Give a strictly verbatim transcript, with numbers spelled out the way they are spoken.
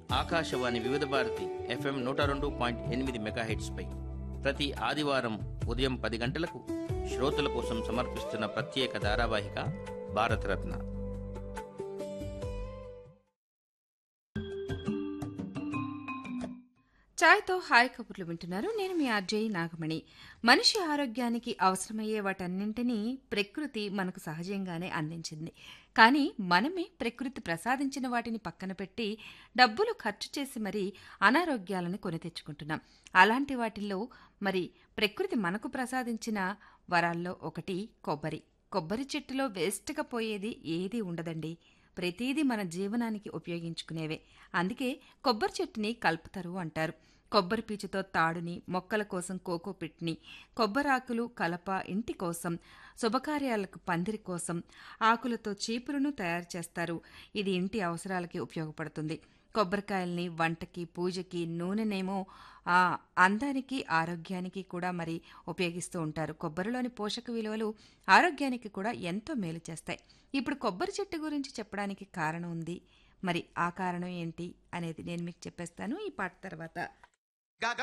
ఆకాశవాణి వివిధ భారతి ఎఫ్ఎం నూట రెండు పాయింట్ ఎనిమిది మెగాహెట్స్పై ప్రతి ఆదివారం ఉదయం పది గంటలకు శ్రోతల కోసం సమర్పిస్తున్న ప్రత్యేక ధారావాహిక భారతరత్న. ఛాయ్తో హాయ్ కబుర్లు వింటున్నారు. నేను మీ ఆర్జేయి నాగమణి. మనిషి ఆరోగ్యానికి అవసరమయ్యే వాటన్నింటినీ ప్రకృతి మనకు సహజంగానే అందించింది. కానీ మనమే ప్రకృతి ప్రసాదించిన వాటిని పక్కన పెట్టి డబ్బులు ఖర్చు చేసి మరీ అనారోగ్యాలను కొని తెచ్చుకుంటున్నాం. అలాంటి వాటిల్లో మరి ప్రకృతి మనకు ప్రసాదించిన వరాల్లో ఒకటి కొబ్బరి. కొబ్బరి చెట్టులో వేస్ట్గా పోయేది ఏదీ ఉండదండి. ప్రతిదీ మన జీవనానికి ఉపయోగించుకునేవే. అందుకే కొబ్బరి చెట్టుని కలుపుతారు అంటారు. కొబ్బరి పీచుతో తాడుని, మొక్కల కోసం కోకోపిట్ని, కొబ్బరాకులు కలప ఇంటి కోసం, శుభకార్యాలకు పందిరి కోసం, ఆకులతో చీపురును తయారు చేస్తారు. ఇది ఇంటి అవసరాలకి ఉపయోగపడుతుంది. కొబ్బరికాయల్ని వంటకి, పూజకి, నూనెనేమో ఆ అందానికి, ఆరోగ్యానికి కూడా మరి ఉపయోగిస్తూ ఉంటారు. కొబ్బరిలోని పోషక విలువలు ఆరోగ్యానికి కూడా ఎంతో మేలు చేస్తాయి. ఇప్పుడు కొబ్బరి చెట్టు గురించి చెప్పడానికి కారణం ఉంది. మరి ఆ కారణం ఏంటి అనేది నేను మీకు చెప్పేస్తాను ఈ పాట తర్వాత.